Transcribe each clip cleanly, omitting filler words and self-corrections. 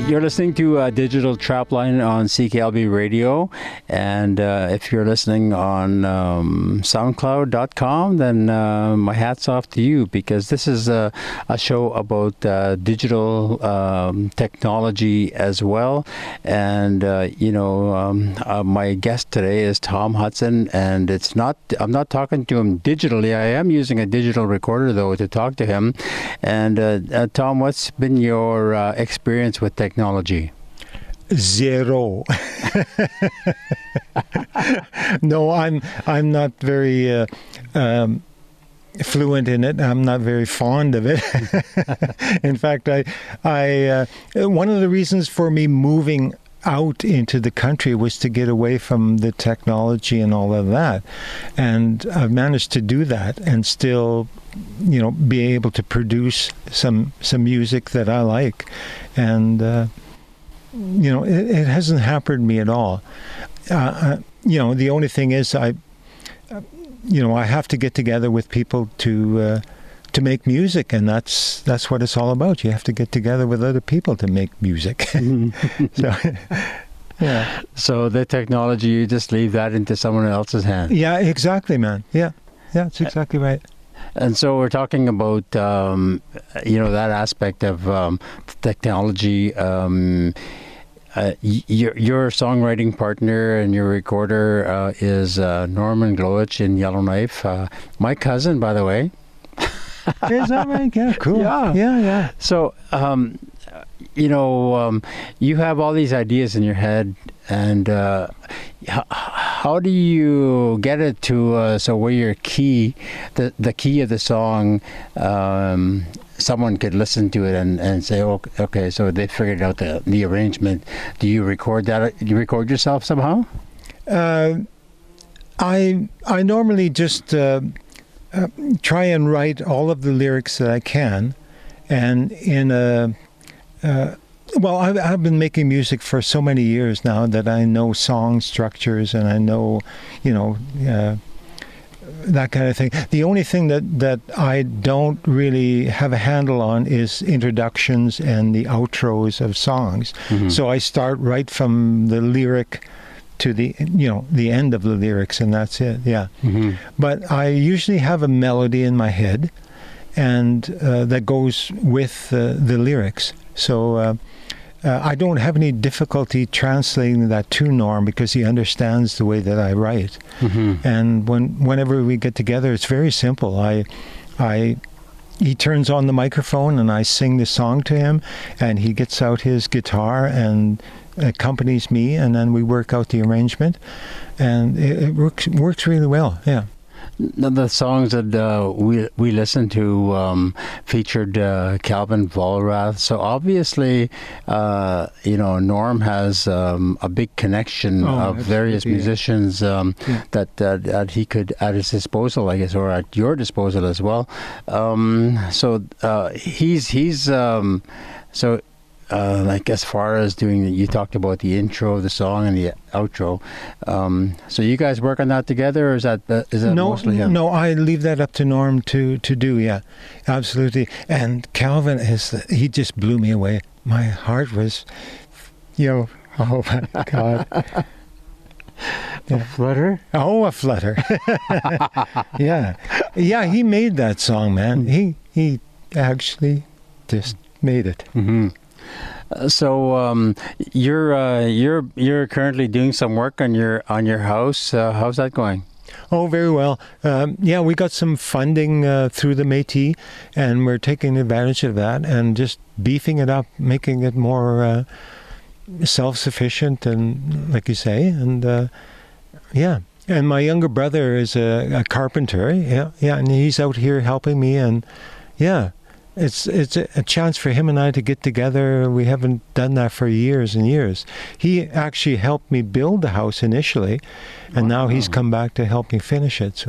You're listening to Digital Trapline on CKLB Radio, and if you're listening on SoundCloud.com, then my hat's off to you, because this is a show about digital technology as well. And my guest today is Tom Hudson, and I'm not talking to him digitally. I am using a digital recorder though to talk to him. And Tom, what's been your experience with technology? Zero. No, I'm not very fluent in it. I'm not very fond of it. In fact, I one of the reasons for me moving out into the country was to get away from the technology and all of that, and I've managed to do that and still, be able to produce some music that I like, and it hasn't hampered me at all. The only thing is I have to get together with people to make music, and that's what it's all about. You have to get together with other people to make music. So, yeah. So the technology, you just leave that into someone else's hands. Yeah, exactly, man. Yeah, that's exactly right. And so we're talking about, that aspect of technology. Your songwriting partner and your recorder is Norman Glowich in Yellowknife. My cousin, by the way. Is that right? Yeah, cool. Yeah. So, you have all these ideas in your head, and how do you get it to so where your key, the key of the song, someone could listen to it and say, okay, so they figured out the arrangement. Do you record that? Do you record yourself somehow? I normally just try and write all of the lyrics that I can, and I've been making music for so many years now that I know song structures, and I know, that kind of thing. The only thing that I don't really have a handle on is introductions and the outros of songs. Mm-hmm. So I start right from the lyric to the end of the lyrics, and that's it. Yeah. Mm-hmm. But I usually have a melody in my head, and that goes with the lyrics. So I don't have any difficulty translating that to Norm, because he understands the way that I write. Mm-hmm. And whenever we get together, it's very simple. He turns on the microphone and I sing the song to him, and he gets out his guitar and accompanies me, and then we work out the arrangement, and it works really well. Yeah. The songs that we listened to featured Calvin Vollrath. So obviously, Norm has a big connection of various musicians that he could at his disposal, I guess, or at your disposal as well. Like as far as doing, you talked about the intro of the song and the outro. So you guys work on that together, or is that mostly him? No, I leave that up to Norm to do. Yeah, absolutely. And Calvin he just blew me away. My heart was, oh my God. A flutter? Oh, a flutter. Yeah. He made that song, man. He actually just made it. Mm-hmm. So you're currently doing some work on your house. How's that going? Oh, very well. We got some funding through the Métis, and we're taking advantage of that and just beefing it up, making it more self-sufficient, and like you say, and And my younger brother is a carpenter. Yeah, and he's out here helping me, and yeah. It's a chance for him and I to get together. We haven't done that for years and years. He actually helped me build the house initially, and now he's come back to help me finish it. So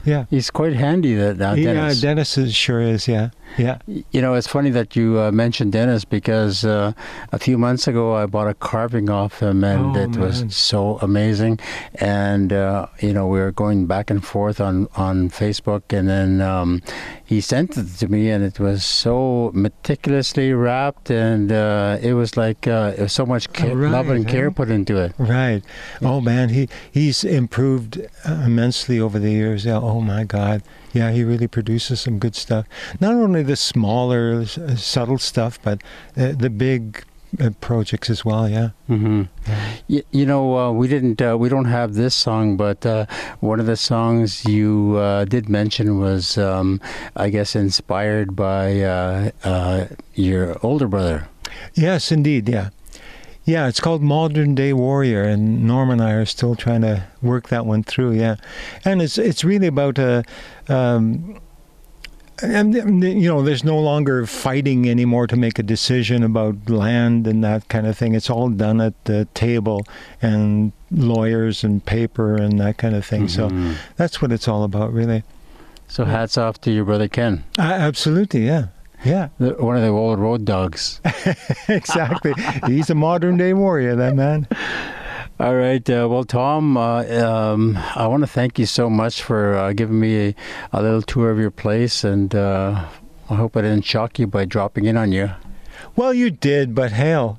Yeah. He's quite handy, that Dennis. Yeah, Dennis sure is, yeah. Yeah. You know, it's funny that you mentioned Dennis, because a few months ago I bought a carving off him, and it was so amazing. And you know, we were going back and forth on Facebook, and then he sent it to me, and it was so meticulously wrapped, and it was like it was so much love and care put into it. Right. Oh man, he's improved immensely over the years. Yeah. Oh my God. Yeah, he really produces some good stuff. Not only the smaller, subtle stuff, but the big projects as well. Yeah. Mm-hmm. Yeah. You know, we don't have this song, but one of the songs you did mention was, I guess, inspired by your older brother. Yes, indeed. Yeah. Yeah, it's called Modern Day Warrior, and Norm and I are still trying to work that one through. Yeah, and it's really about and you know, there's no longer fighting anymore to make a decision about land and that kind of thing. It's all done at the table, and lawyers and paper and that kind of thing. Mm-hmm. So that's what it's all about, really. So hats off to your brother Ken. Absolutely, yeah. Yeah. One of the old road dogs. Exactly. He's a modern day warrior, that man. All right. Well, Tom, I want to thank you so much for giving me a little tour of your place, and I hope I didn't shock you by dropping in on you. Well, you did, but hell.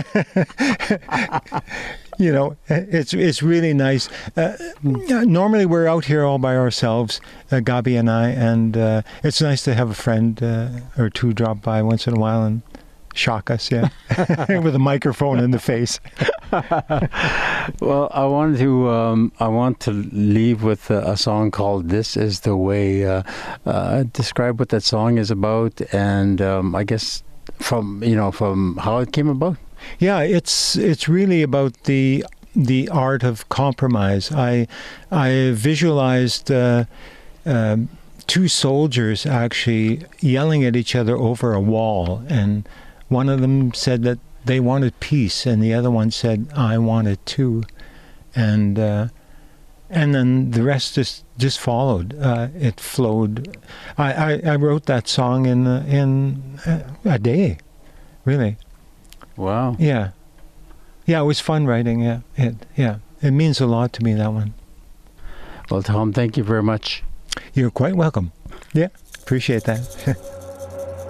You know, it's really nice. Normally we're out here all by ourselves, Gabi and I, and it's nice to have a friend or two drop by once in a while and shock us, yeah, with a microphone in the face. Well, I want to leave with a song called "This Is the Way." Describe what that song is about, and I guess from how it came about. Yeah, it's really about the art of compromise. I visualized two soldiers actually yelling at each other over a wall, and one of them said that they wanted peace, and the other one said, "I want it too," and then the rest just followed. It flowed. I wrote that song in a day, really. Wow. Yeah. Yeah, it was fun writing. Yeah. It means a lot to me, that one. Well, Tom, thank you very much. You're quite welcome. Yeah, appreciate that.